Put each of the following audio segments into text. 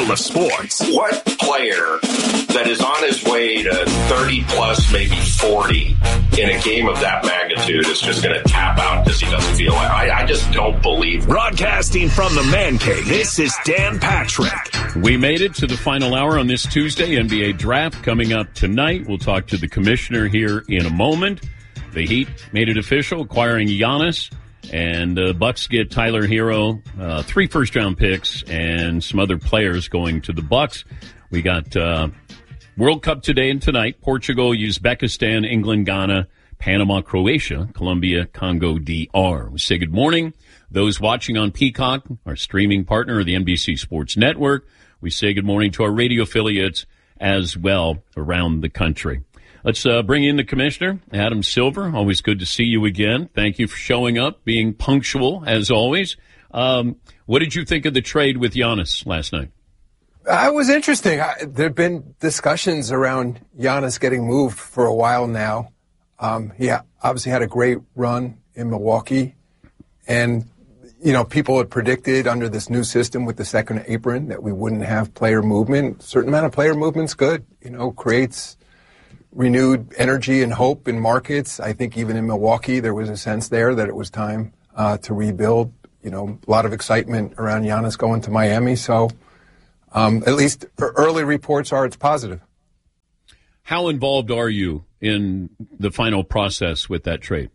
world of sports. What player that is on his way to 30 plus, maybe 40 in a game of that magnitude is just going to tap out because he doesn't feel it? I just don't believe it. Broadcasting from the Man Cave, this is Dan Patrick. We made it to the final hour on this Tuesday. NBA draft coming up tonight. We'll talk to the commissioner here in a moment. The Heat made it official, acquiring Giannis. And Bucks get Tyler Hero, 3 first-round picks, and some other players going to the Bucks. We got World Cup today and tonight. Portugal, Uzbekistan, England, Ghana, Panama, Croatia, Colombia, Congo, DR. We say good morning. Those watching on Peacock, our streaming partner, the NBC Sports Network. We say good morning to our radio affiliates as well around the country. Let's bring in the commissioner, Adam Silver. Always good to see you again. Thank you for showing up, being punctual as always. What did you think of the trade with Giannis last night? It was interesting. There have been discussions around Giannis getting moved for a while now. He obviously had a great run in Milwaukee. And, you know, people had predicted under this new system with the second apron that we wouldn't have player movement. A certain amount of player movement's good, you know, creates renewed energy and hope in markets. I think even in Milwaukee, there was a sense there that it was time to rebuild. You know, a lot of excitement around Giannis going to Miami. So at least early reports are it's positive. How involved are you in the final process with that trade?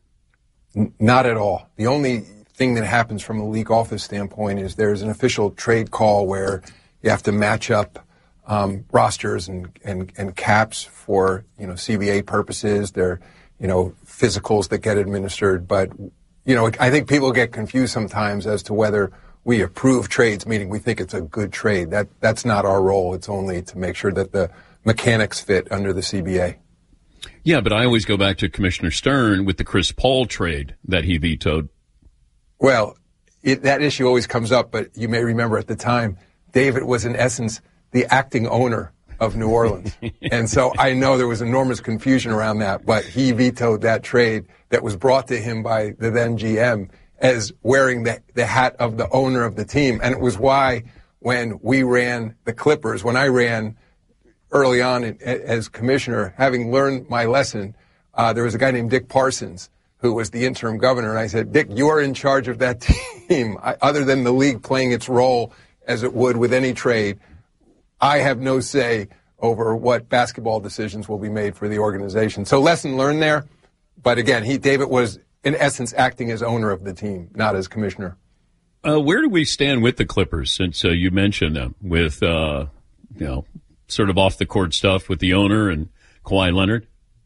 Not at all. The only thing that happens from a league office standpoint is there's an official trade call where you have to match up rosters and caps for, you know, CBA purposes. They're, you know, physicals that get administered. But, you know, I think people get confused sometimes as to whether we approve trades, meaning we think it's a good trade. That's not our role. It's only to make sure that the mechanics fit under the CBA. Yeah, but I always go back to Commissioner Stern with the Chris Paul trade that he vetoed. Well, that issue always comes up, but you may remember at the time, David was in essence the acting owner of New Orleans. And so I know there was enormous confusion around that, but he vetoed that trade that was brought to him by the then GM as wearing the hat of the owner of the team. And it was why when we ran the Clippers, when I ran early on as commissioner, having learned my lesson, there was a guy named Dick Parsons who was the interim governor. And I said, Dick, you are in charge of that team. Other than the league playing its role as it would with any trade, I have no say over what basketball decisions will be made for the organization. So lesson learned there. But again, David was in essence acting as owner of the team, not as commissioner. Where do we stand with the Clippers since you mentioned them with, you know, sort of off the court stuff with the owner and Kawhi Leonard?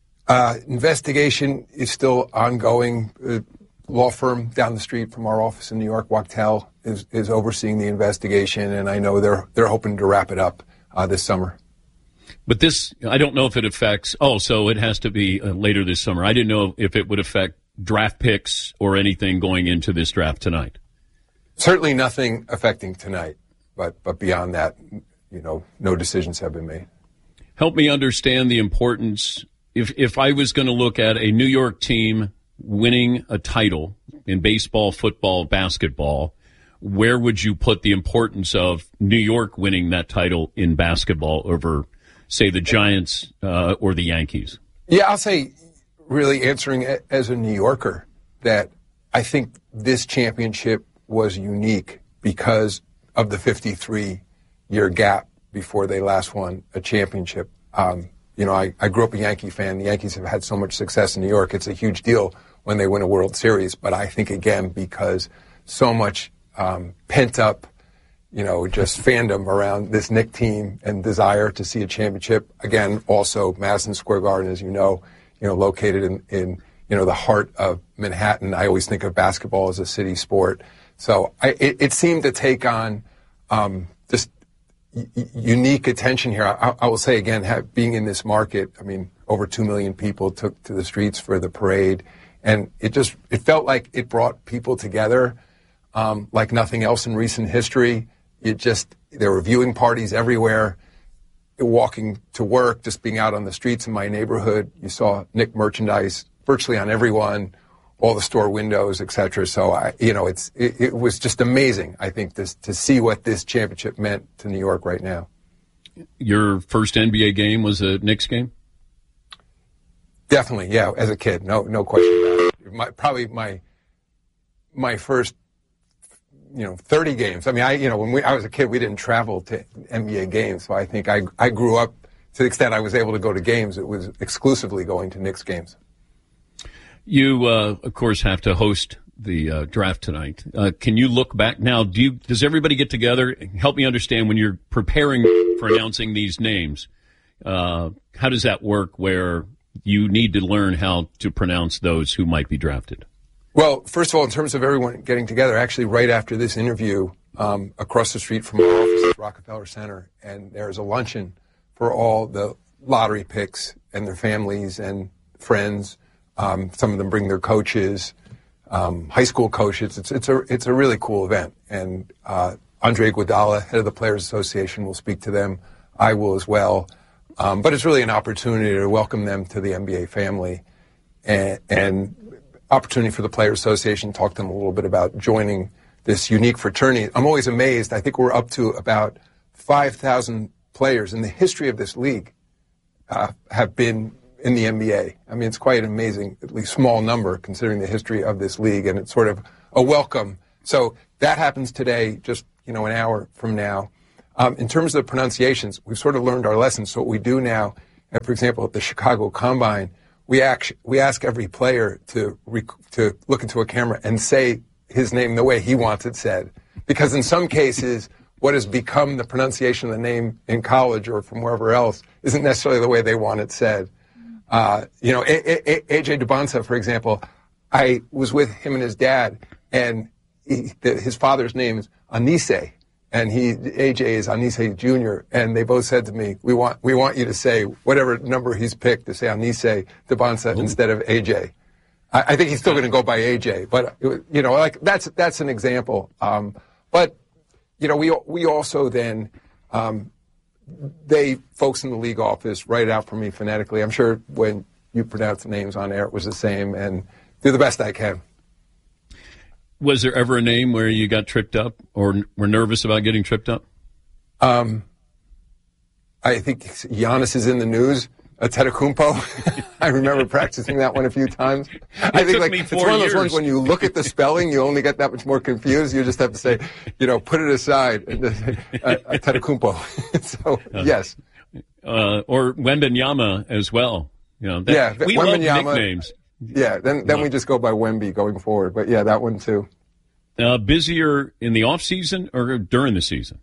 Investigation is still ongoing. Law firm down the street from our office in New York, Wachtell, is overseeing the investigation, and I know they're hoping to wrap it up this summer. But this, I don't know if it affects. Oh, so it has to be later this summer. I didn't know if it would affect draft picks or anything going into this draft tonight. Certainly nothing affecting tonight, but beyond that, you know, no decisions have been made. Help me understand the importance. If I was going to look at a New York team winning a title in baseball, football, basketball, where would you put the importance of New York winning that title in basketball over, say, the Giants or the Yankees? Yeah, I'll say, really answering as a New Yorker, that I think this championship was unique because of the 53-year gap before they last won a championship. You know, I grew up a Yankee fan. The Yankees have had so much success in New York. It's a huge deal when they win a World Series. But I think, again, because so much pent-up, you know, just fandom around this Knick team and desire to see a championship. Again, also Madison Square Garden, as you know, located in you know, the heart of Manhattan. I always think of basketball as a city sport. So it seemed to take on just unique attention here. I will say again, being in this market, I mean, over 2 million people took to the streets for the parade, and it felt like it brought people together like nothing else in recent history. There were viewing parties everywhere. Walking to work, just being out on the streets in my neighborhood, you saw Knick merchandise virtually on everyone. all the store windows, et cetera. So it was just amazing, I think, to see what this championship meant to New York right now. Your first NBA game was a Knicks game? Definitely, yeah, as a kid, no question about it. Probably my first, 30 games. I mean, when I was a kid, we didn't travel to NBA games, so I think I grew up, to the extent I was able to go to games, it was exclusively going to Knicks games. You, of course, have to host the draft tonight. Can you look back now? Does everybody get together? Help me understand when you're preparing for announcing these names. How does that work where you need to learn how to pronounce those who might be drafted? Well, first of all, in terms of everyone getting together, actually right after this interview, across the street from our office at Rockefeller Center, and there's a luncheon for all the lottery picks and their families and friends. Some of them bring their coaches, high school coaches. It's a really cool event. And Andre Iguodala, head of the Players Association, will speak to them. I will as well. But it's really an opportunity to welcome them to the NBA family and opportunity for the Players Association to talk to them a little bit about joining this unique fraternity. I'm always amazed. I think we're up to about 5,000 players in the history of this league have been in the NBA. I mean, it's quite an amazing, at least small number, considering the history of this league, and it's sort of a welcome. So that happens today, just an hour from now. In terms of the pronunciations, we've sort of learned our lessons. So what we do now, for example, at the Chicago Combine, we ask every player to look into a camera and say his name the way he wants it said, because in some cases, what has become the pronunciation of the name in college or from wherever else isn't necessarily the way they want it said. AJ Dubonsa, for example, I was with him and his dad, and his father's name is Anise, and AJ is Anise Jr., and they both said to me, we want you to say whatever number he's picked, to say Anise Dubonsa instead of AJ. I think he's still going to go by AJ, but that's an example. But we also then folks in the league office write it out for me phonetically. I'm sure when you pronounce the names on air, it was the same, and do the best I can. Was there ever a name where you got tripped up or were nervous about getting tripped up? I think Giannis is in the news. Antetokounmpo. I remember practicing that one a few times. I think it's one of those ones when you look at the spelling, you only get that much more confused. You just have to say, put it aside. Antetokounmpo. So yes. Or Wembanyama as well. We love nicknames. Yeah. Then we just go by Wemby going forward. But yeah, that one too. Busier in the off season or during the season?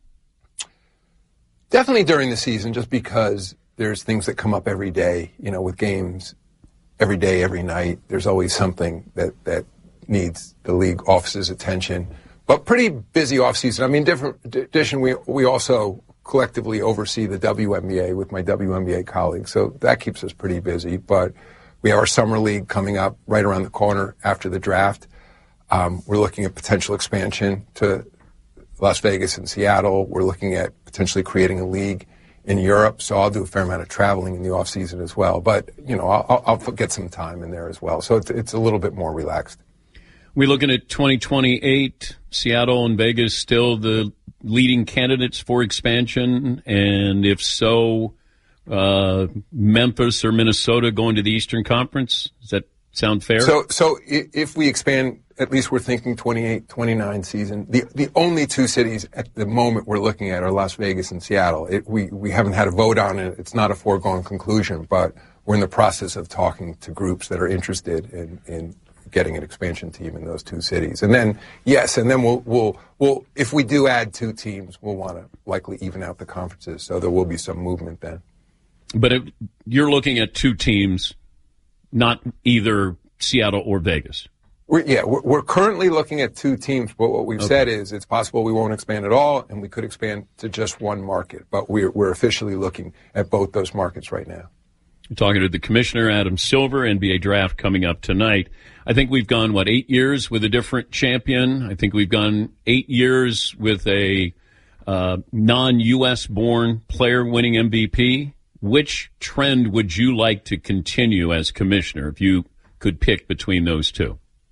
Definitely during the season, just because there's things that come up every day, with games every day, every night. There's always something that needs the league office's attention. But pretty busy offseason. I mean, addition, we also collectively oversee the WNBA with my WNBA colleagues. So that keeps us pretty busy. But we have our summer league coming up right around the corner after the draft. We're looking at potential expansion to Las Vegas and Seattle. We're looking at potentially creating a league in Europe, so I'll do a fair amount of traveling in the off season as well. But I'll get some time in there as well, so it's a little bit more relaxed. We're looking at 2028. Seattle and Vegas still the leading candidates for expansion, and if so, Memphis or Minnesota going to the Eastern Conference. Does that sound fair? So if we expand, at least we're thinking 28, 29 season. The only two cities at the moment we're looking at are Las Vegas and Seattle. We haven't had a vote on it. It's not a foregone conclusion, but we're in the process of talking to groups that are interested in getting an expansion team in those two cities. And then, we'll if we do add two teams, we'll want to likely even out the conferences, so there will be some movement then. But you're looking at two teams, not either Seattle or Vegas. We're currently looking at two teams, but what we've said is it's possible we won't expand at all, and we could expand to just one market. But we're officially looking at both those markets right now. We're talking to the commissioner, Adam Silver. NBA draft coming up tonight. I think we've gone, 8 years with a different champion. I think we've gone 8 years with a non-U.S. born player winning MVP. Which trend would you like to continue as commissioner if you could pick between those two?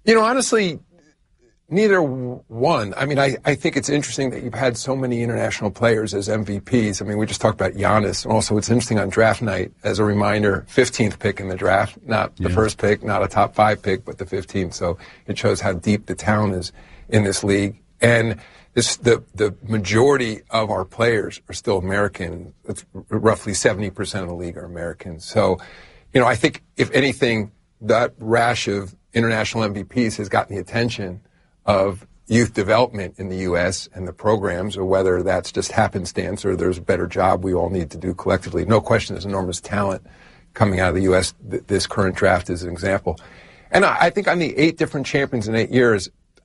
Honestly, neither one. I mean, I think it's interesting that you've had so many international players as MVPs. I mean, we just talked about Giannis. And also, it's interesting on draft night, as a reminder, 15th pick in the draft, not the first pick, not a top 5 pick, but the 15th. So it shows how deep the talent is in this league. And the majority of our players are still American. It's roughly 70% of the league are Americans. So, I think, if anything, that rash of international MVPs has gotten the attention of youth development in the U.S. and the programs, or whether that's just happenstance or there's a better job we all need to do collectively. No question there's enormous talent coming out of the U.S. This current draft is an example. And I think on the 8 different champions in 8 years,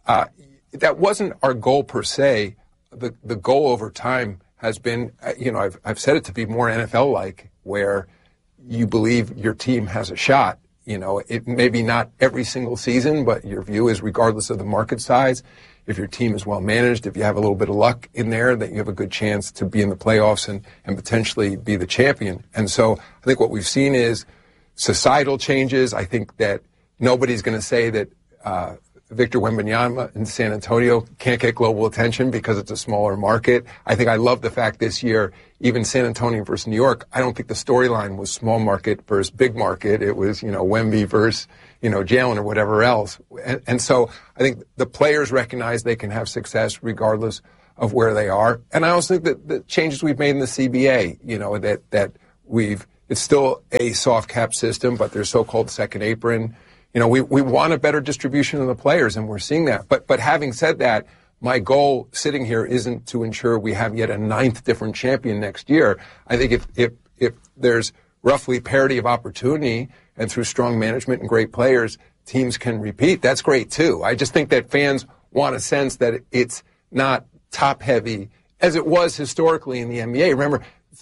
that wasn't our goal per se. The goal over time has been, I've said it to be more NFL-like, where you believe your team has a shot. It may be not every single season, but your view is, regardless of the market size, if your team is well managed, if you have a little bit of luck in there, that you have a good chance to be in the playoffs and potentially be the champion. And so I think what we've seen is societal changes. I think that nobody's going to say that Victor Wembanyama in San Antonio can't get global attention because it's a smaller market. I think I love the fact this year, even San Antonio versus New York, I don't think the storyline was small market versus big market. It was, Wemby versus, Jalen or whatever else. And so I think the players recognize they can have success regardless of where they are. And I also think that the changes we've made in the CBA, that it's still a soft cap system, but there's so-called second apron. We want a better distribution of the players, and we're seeing that. But having said that, my goal sitting here isn't to ensure we have yet a 9th different champion next year. I think if there's roughly parity of opportunity, and through strong management and great players, teams can repeat, that's great too. I just think that fans want a sense that it's not top-heavy, as it was historically in the NBA. Remember,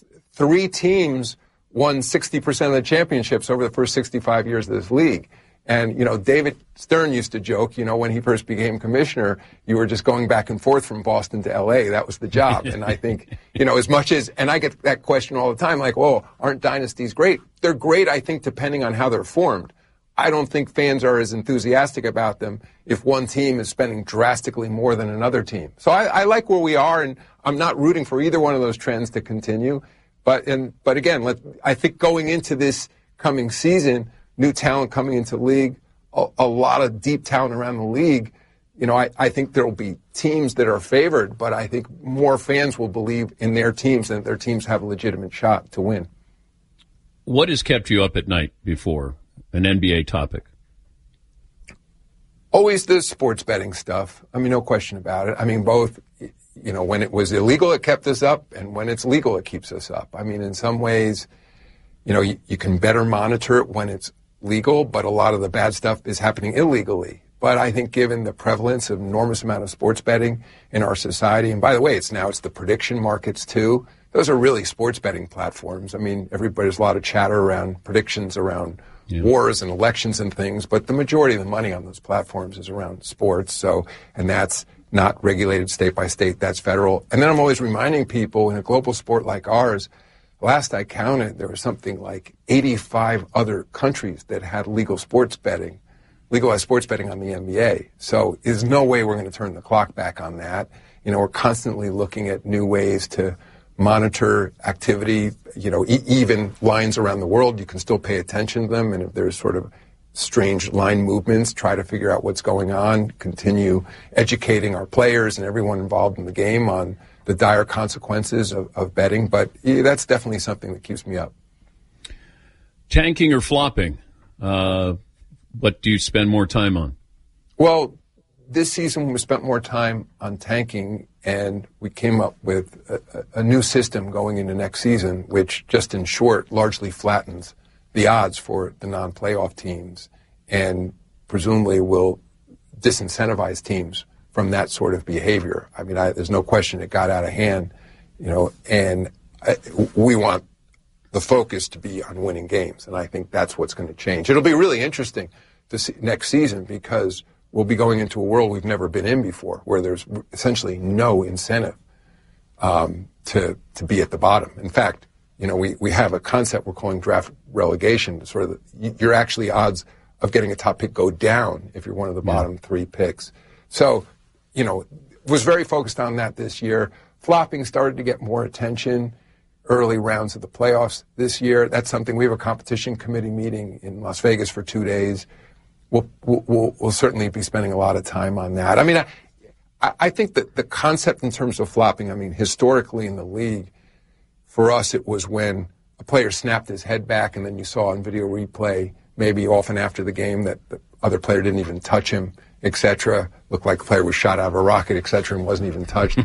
3 teams won 60% of the championships over the first 65 years of this league. And, David Stern used to joke, when he first became commissioner, you were just going back and forth from Boston to L.A. That was the job. And I think, as much as, and I get that question all the time, like, aren't dynasties great? They're great, I think, depending on how they're formed. I don't think fans are as enthusiastic about them if one team is spending drastically more than another team. So I like where we are, and I'm not rooting for either one of those trends to continue. But again, I think going into this coming season, new talent coming into the league, a lot of deep talent around the league. I think there will be teams that are favored, but I think more fans will believe in their teams and that their teams have a legitimate shot to win. What has kept you up at night before an NBA topic? Always the sports betting stuff. I mean, no question about it. I mean, both, when it was illegal, it kept us up, and when it's legal, it keeps us up. I mean, in some ways, you can better monitor it when it's legal, but a lot of the bad stuff is happening illegally. But I think given the prevalence of enormous amount of sports betting in our society, and by the way, it's the prediction markets too. Those are really sports betting platforms. I mean, there's a lot of chatter around predictions around wars and elections and things, but the majority of the money on those platforms is around sports. So, and that's not regulated state by state, that's federal. And then I'm always reminding people, in a global sport like ours, last I counted, there was something like 85 other countries that had legalized sports betting on the NBA. So there's no way we're going to turn the clock back on that. We're constantly looking at new ways to monitor activity. Even lines around the world, you can still pay attention to them. And if there's sort of strange line movements, try to figure out what's going on, continue educating our players and everyone involved in the game on the dire consequences of betting, but that's definitely something that keeps me up. Tanking or flopping? What do you spend more time on? Well, this season we spent more time on tanking, and we came up with a new system going into next season, which just in short largely flattens the odds for the non-playoff teams and presumably will disincentivize teams from that sort of behavior. I mean, there's no question it got out of hand, and we want the focus to be on winning games, and I think that's what's going to change. It'll be really interesting to see next season because we'll be going into a world we've never been in before, where there's essentially no incentive to be at the bottom. In fact, we have a concept we're calling draft relegation. Sort of, you're actually odds of getting a top pick go down if you're one of the bottom 3 picks. So, was very focused on that this year. Flopping started to get more attention early rounds of the playoffs this year. That's something we have a competition committee meeting in Las Vegas for 2 days. We'll certainly be spending a lot of time on that. I mean, I think that the concept in terms of flopping, I mean, historically in the league, for us, it was when a player snapped his head back and then you saw on video replay, maybe often after the game, that the other player didn't even touch him, etc. Looked like the player was shot out of a rocket, etc., and wasn't even touched.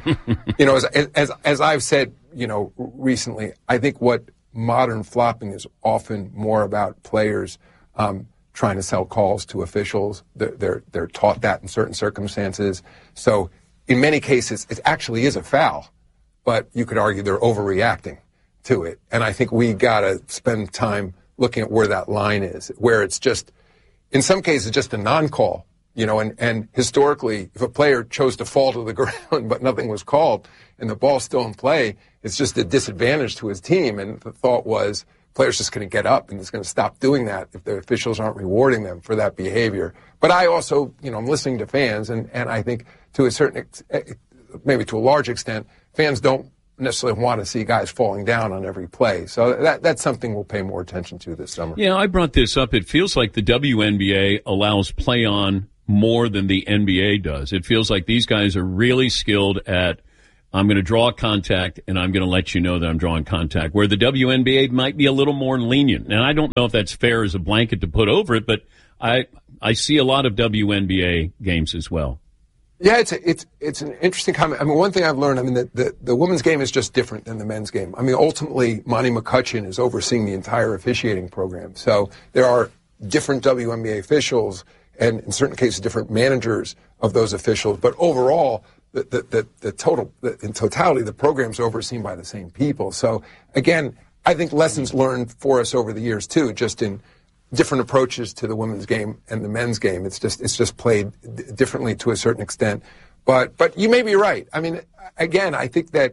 As I've said, recently, I think what modern flopping is often more about players trying to sell calls to officials. They're taught that in certain circumstances. So in many cases, it actually is a foul, but you could argue they're overreacting to it. And I think we got to spend time looking at where that line is, where it's just, in some cases, just a non-call. And historically, if a player chose to fall to the ground but nothing was called and the ball's still in play, it's just a disadvantage to his team. And the thought was, player's just going to get up and he's going to stop doing that if the officials aren't rewarding them for that behavior. But I also, I'm listening to fans, and I think to a certain, maybe to a large extent, fans don't necessarily want to see guys falling down on every play. So that's something we'll pay more attention to this summer. Yeah, I brought this up. It feels like the WNBA allows play on more than the NBA does. It feels like these guys are really skilled at, I'm going to draw contact and I'm going to let you know that I'm drawing contact, where the WNBA might be a little more lenient. And I don't know if that's fair as a blanket to put over it, but I see a lot of WNBA games as well. Yeah, it's an interesting comment. I mean, one thing I've learned, the women's game is just different than the men's game. I mean, ultimately, Monty McCutcheon is overseeing the entire officiating program. So there are different WNBA officials and in certain cases different managers of those officials. But overall, in totality, the program's overseen by the same people. So again, I think lessons learned for us over the years too, just in different approaches to the women's game and the men's game. It's just played differently to a certain extent. But you may be right. I mean, again, I think that,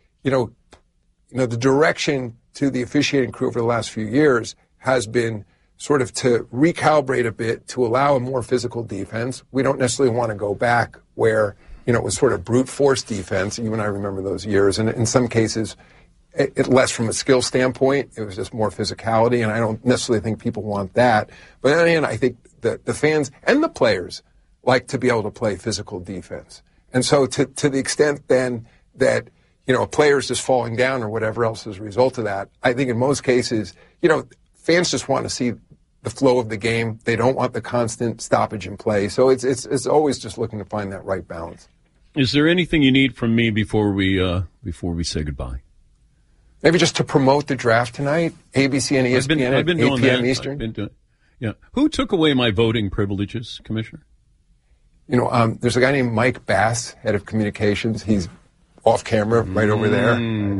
the direction to the officiating crew over the last few years has been sort of to recalibrate a bit to allow a more physical defense. We don't necessarily want to go back where, it was sort of brute force defense. You and I remember those years. And in some cases, it less from a skill standpoint. It was just more physicality, and I don't necessarily think people want that. But then again, I think that the fans and the players like to be able to play physical defense. And so to the extent then that, a player's just falling down or whatever else as a result of that, I think in most cases, fans just want to see the flow of the game. They don't want the constant stoppage in play. So it's always just looking to find that right balance. Is there anything you need from me before we say goodbye? Maybe just to promote the draft tonight, ABC and ESPN I've been at 8 doing p.m. that. Eastern. Yeah. Who took away my voting privileges, Commissioner? There's a guy named Mike Bass, head of communications. He's off camera right over there.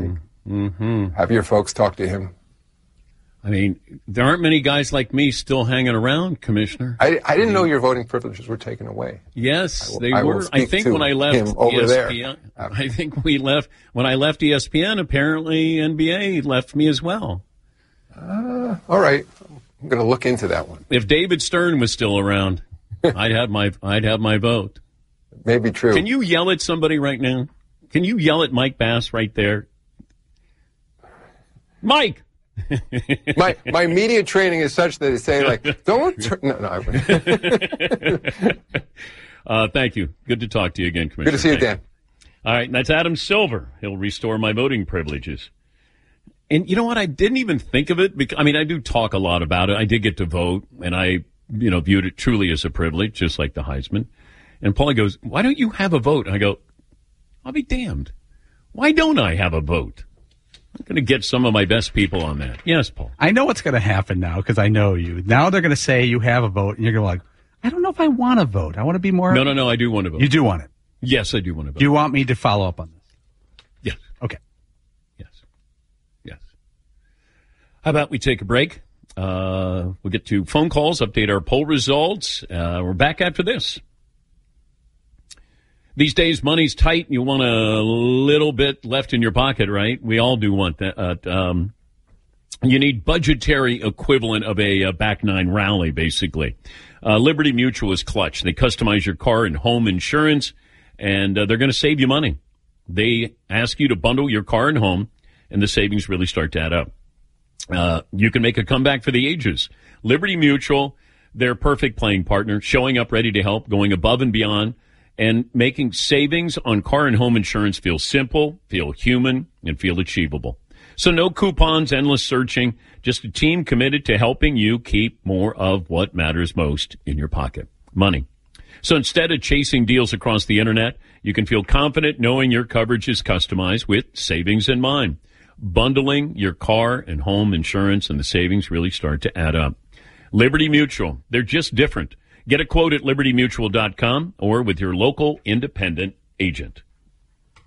Have your folks talk to him. I mean, there aren't many guys like me still hanging around, Commissioner. I didn't know your voting privileges were taken away. Yes, they were. I think when I left ESPN, I think when I left ESPN, apparently NBA left me as well. All right. I'm going to look into that one. If David Stern was still around, I'd have my vote. Maybe true. Can you yell at somebody right now? Can you yell at Mike Bass right there? Mike! My media training is such that they say, like, don't turn. No. Thank you. Good to talk to you again, Commissioner. Good to see you, Dan. All right, and that's Adam Silver. He'll restore my voting privileges. And you know what? I didn't even think of it. Because, I do talk a lot about it. I did get to vote, and I, viewed it truly as a privilege, just like the Heisman. And Paulie goes, "Why don't you have a vote?" And I go, "I'll be damned. Why don't I have a vote?" I'm going to get some of my best people on that. Yes, Paul. I know what's going to happen now because I know you. Now they're going to say you have a vote, and you're going to be like, I don't know if I want to vote. I want to be more. No, I do want to vote. You do want it? Yes, I do want to vote. Do you want me to follow up on this? Yes. Okay. Yes. How about we take a break? We'll get to phone calls, update our poll results. We're back after this. These days, money's tight. You want a little bit left in your pocket, right? We all do want that. You need budgetary equivalent of a back nine rally, basically. Liberty Mutual is clutch. They customize your car and home insurance, and they're going to save you money. They ask you to bundle your car and home, and the savings really start to add up. You can make a comeback for the ages. Liberty Mutual, their perfect playing partner, showing up ready to help, going above and beyond, and making savings on car and home insurance feel simple, feel human, and feel achievable. So no coupons, endless searching, just a team committed to helping you keep more of what matters most in your pocket, money. So instead of chasing deals across the internet, you can feel confident knowing your coverage is customized with savings in mind. Bundling your car and home insurance, and the savings really start to add up. Liberty Mutual, they're just different. Get a quote at libertymutual.com or with your local independent agent.